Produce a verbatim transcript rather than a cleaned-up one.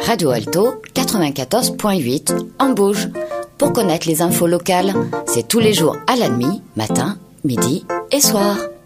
Radio Alto quatre-vingt-quatorze point huit en Bauge. Pour connaître les infos locales, c'est tous les jours à la demi, matin, midi et soir.